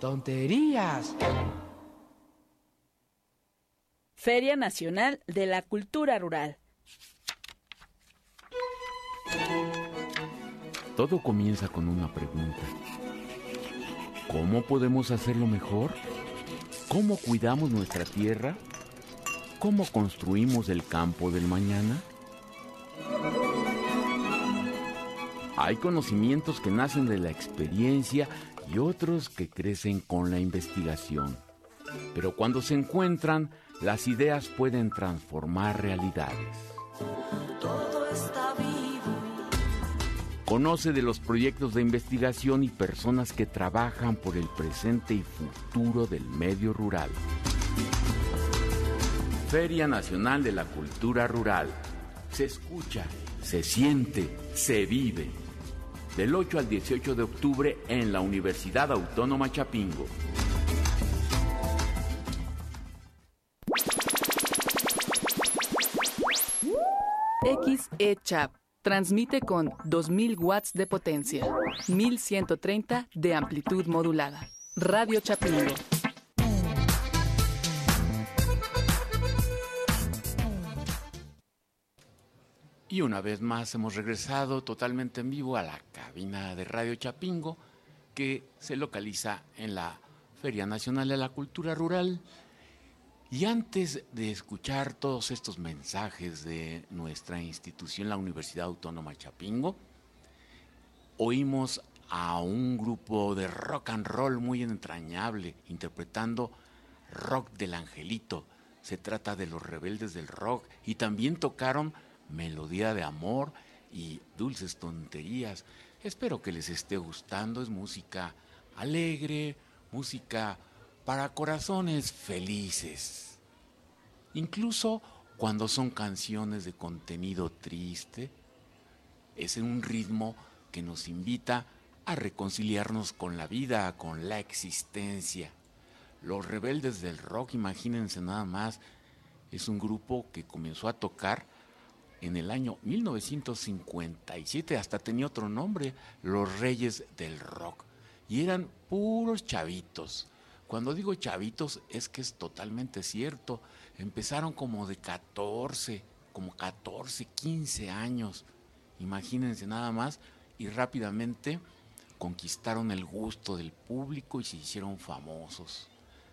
tonterías. Feria Nacional de la Cultura Rural. Todo comienza con una pregunta. ¿Cómo podemos hacerlo mejor? ¿Cómo cuidamos nuestra tierra? ¿Cómo construimos el campo del mañana? Hay conocimientos que nacen de la experiencia y otros que crecen con la investigación. Pero cuando se encuentran, las ideas pueden transformar realidades. Todo está vivo. Conoce de los proyectos de investigación y personas que trabajan por el presente y futuro del medio rural. Feria Nacional de la Cultura Rural. Se escucha, se siente, se vive. Del 8 al 18 de octubre en la Universidad Autónoma Chapingo. XE-Chap transmite con 2000 watts de potencia, 1130 de amplitud modulada. Radio Chapingo. Y una vez más hemos regresado totalmente en vivo a la cabina de Radio Chapingo, que se localiza en la Feria Nacional de la Cultura Rural. Y antes de escuchar todos estos mensajes de nuestra institución, la Universidad Autónoma Chapingo, oímos a un grupo de rock and roll muy entrañable, interpretando Rock del Angelito. Se trata de Los Rebeldes del Rock, y también tocaron Melodía de Amor y Dulces Tonterías. Espero que les esté gustando. Es música alegre, música para corazones felices. Incluso cuando son canciones de contenido triste, es un ritmo que nos invita a reconciliarnos con la vida, con la existencia. Los Rebeldes del Rock, imagínense nada más, es un grupo que comenzó a tocar en el año 1957, hasta tenía otro nombre, Los Reyes del Rock, y eran puros chavitos. Cuando digo chavitos es que es totalmente cierto. Empezaron como de 14, 15 años. Imagínense nada más, y rápidamente conquistaron el gusto del público y se hicieron famosos.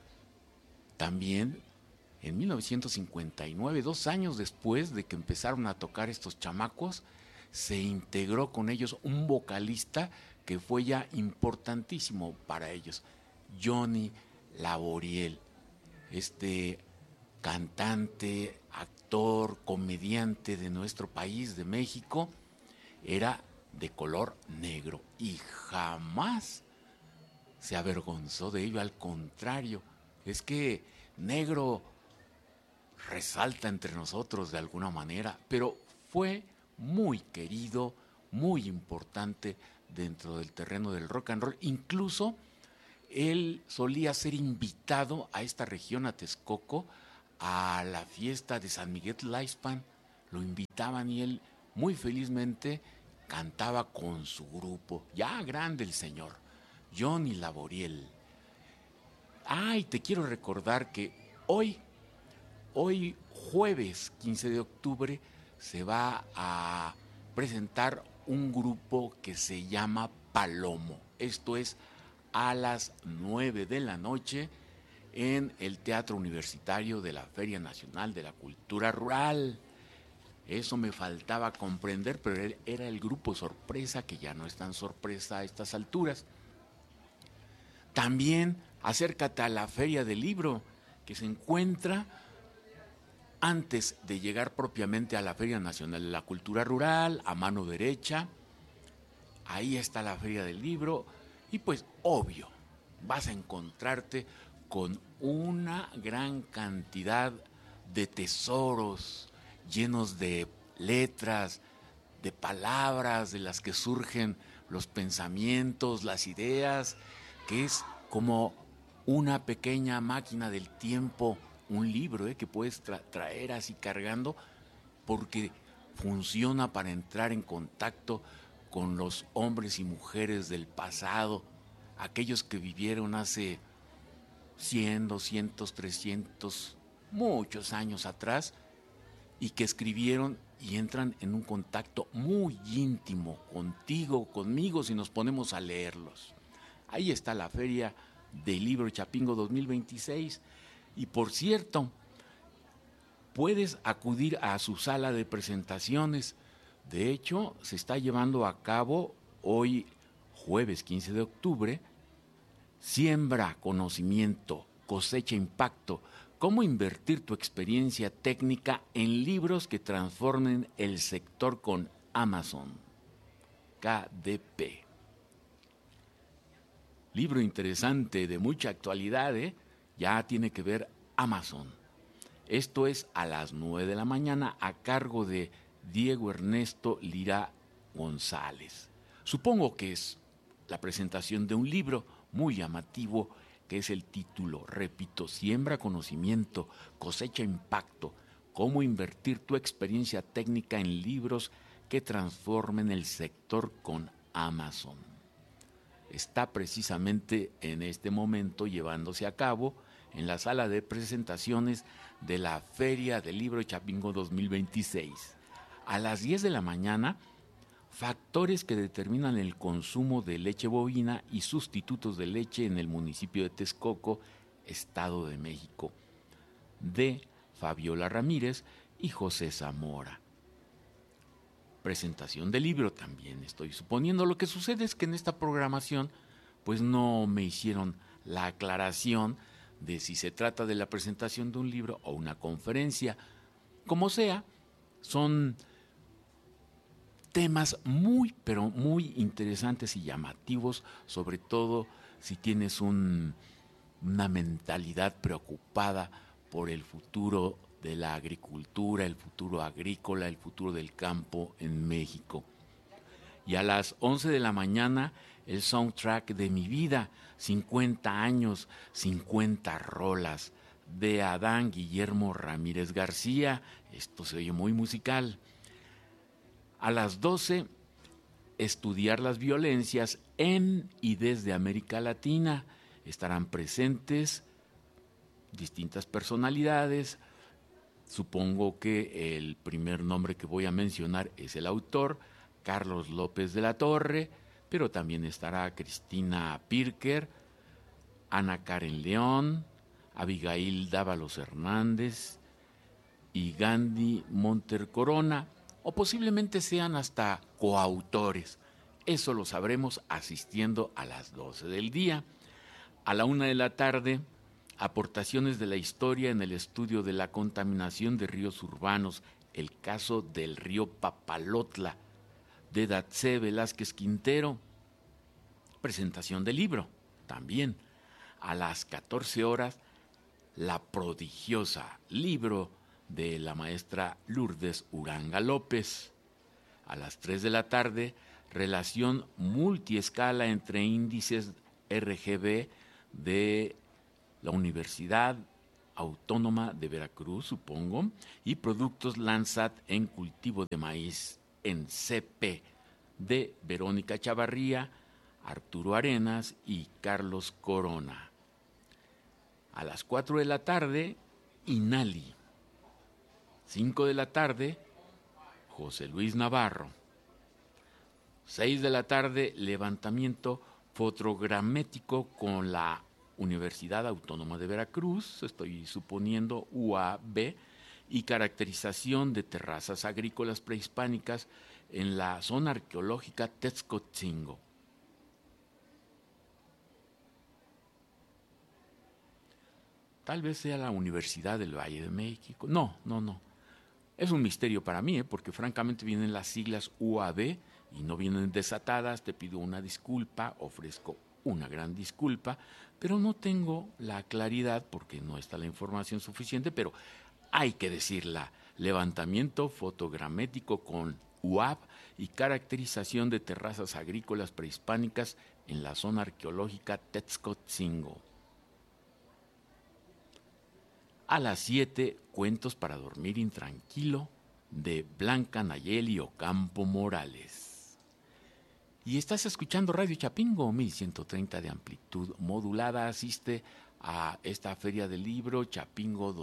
También en 1959, 2 años después de que empezaron a tocar estos chamacos, se integró con ellos un vocalista que fue ya importantísimo para ellos, Johnny Laboriel, este cantante, actor, comediante de nuestro país, de México. Era de color negro y jamás se avergonzó de ello, al contrario, es que negro resalta entre nosotros de alguna manera, pero fue muy querido, muy importante dentro del terreno del rock and roll. Incluso él solía ser invitado a esta región, a Texcoco, a la fiesta de San Miguel Tlaixpan. Lo invitaban y él muy felizmente cantaba con su grupo, ya grande el señor, Johnny Laboriel. Y te quiero recordar que hoy jueves 15 de octubre se va a presentar un grupo que se llama Palomo. Esto es a las 9 de la noche en el Teatro Universitario de la Feria Nacional de la Cultura Rural. Eso me faltaba comprender, pero era el grupo sorpresa, que ya no es tan sorpresa a estas alturas. También acércate a la Feria del Libro, que se encuentra antes de llegar propiamente a la Feria Nacional de la Cultura Rural, a mano derecha. Ahí está la Feria del Libro y pues obvio, vas a encontrarte con una gran cantidad de tesoros llenos de letras, de palabras de las que surgen los pensamientos, las ideas, que es como una pequeña máquina del tiempo, un libro que puedes traer así cargando, porque funciona para entrar en contacto con los hombres y mujeres del pasado, aquellos que vivieron hace 100, 200, 300, muchos años atrás, y que escribieron y entran en un contacto muy íntimo contigo, conmigo, si nos ponemos a leerlos. Ahí está la Feria del Libro Chapingo 2026. Y por cierto, puedes acudir a su sala de presentaciones. De hecho, se está llevando a cabo hoy, jueves 15 de octubre, Siembra conocimiento, cosecha impacto. ¿Cómo invertir tu experiencia técnica en libros que transformen el sector con Amazon? KDP. Libro interesante, de mucha actualidad, ya tiene que ver Amazon. Esto es a las 9 de la mañana a cargo de Diego Ernesto Lira González. Supongo que es la presentación de un libro muy llamativo, que es el título, repito, Siembra conocimiento, cosecha impacto, cómo invertir tu experiencia técnica en libros que transformen el sector con Amazon. Está precisamente en este momento llevándose a cabo en la sala de presentaciones de la Feria del Libro Chapingo 2026. A las 10 de la mañana, factores que determinan el consumo de leche bovina y sustitutos de leche en el municipio de Texcoco, Estado de México, de Fabiola Ramírez y José Zamora. Presentación del libro también, estoy suponiendo. Lo que sucede es que en esta programación pues no me hicieron la aclaración de si se trata de la presentación de un libro o una conferencia. Como sea, son temas muy, pero muy interesantes y llamativos, sobre todo si tienes una mentalidad preocupada por el futuro de la agricultura, el futuro agrícola, el futuro del campo en México. Y a las 11 de la mañana, el soundtrack de mi vida, 50 años, 50 rolas, de Adán Guillermo Ramírez García. Esto se oye muy musical. A las 12, estudiar las violencias en y desde América Latina. Estarán presentes distintas personalidades. Supongo que el primer nombre que voy a mencionar es el autor, Carlos López de la Torre, pero también estará Cristina Pirker, Ana Karen León, Abigail Dávalos Hernández y Gandhi Monter Corona, o posiblemente sean hasta coautores. Eso lo sabremos asistiendo a las 12 del día. A la 1 de la tarde, aportaciones de la historia en el estudio de la contaminación de ríos urbanos, el caso del río Papalotla, de Datsé Velázquez Quintero. Presentación del libro, también. A las 14 horas, La prodigiosa, libro de la maestra Lourdes Uranga López. A las 3 de la tarde, relación multiescala entre índices RGB de la Universidad Autónoma de Veracruz, supongo, y productos Landsat en cultivo de maíz en CP, de Verónica Chavarría, Arturo Arenas y Carlos Corona. A las 4 de la tarde, INALI. 5 de la tarde, José Luis Navarro. 6 de la tarde, levantamiento fotogramétrico con la Universidad Autónoma de Veracruz, estoy suponiendo UAB, y caracterización de terrazas agrícolas prehispánicas en la zona arqueológica Texcotzingo. Tal vez sea la Universidad del Valle de México. No. Es un misterio para mí, porque francamente vienen las siglas UAB y no vienen desatadas. Te pido una disculpa, ofrezco una gran disculpa, pero no tengo la claridad porque no está la información suficiente, pero hay que decirla. Levantamiento fotogramétrico con UAB y caracterización de terrazas agrícolas prehispánicas en la zona arqueológica Texcotzingo. A las 7, cuentos para dormir intranquilo, de Blanca Nayeli Ocampo Morales. Y estás escuchando Radio Chapingo, 1130 de amplitud modulada. Asiste a esta Feria del Libro Chapingo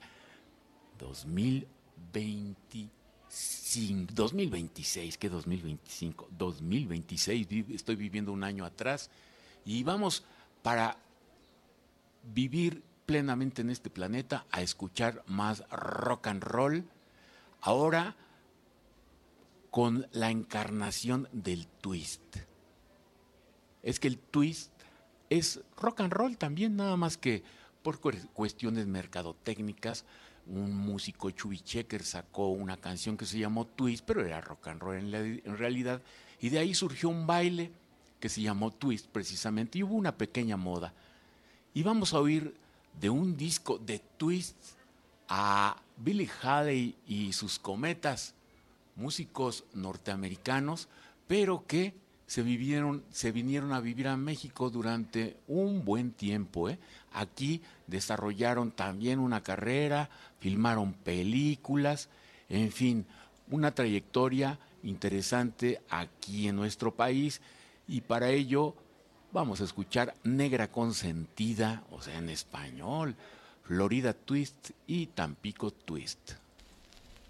2026, ¿qué 2025? 2026, estoy viviendo un año atrás. Y vamos para vivir plenamente en este planeta a escuchar más rock and roll. Ahora con la encarnación del twist. Es que el twist es rock and roll también, nada más que por cuestiones mercadotécnicas. Un músico, Chubby Checker, sacó una canción que se llamó Twist, pero era rock and roll en realidad, y de ahí surgió un baile que se llamó Twist precisamente, y hubo una pequeña moda. Y vamos a oír de un disco de Twist a Billie Holiday y sus Cometas, músicos norteamericanos, pero que se vinieron a vivir a México durante un buen tiempo. Aquí desarrollaron también una carrera, filmaron películas, en fin, una trayectoria interesante aquí en nuestro país, y para ello vamos a escuchar Negra Consentida, o sea, en español, Florida Twist y Tampico Twist.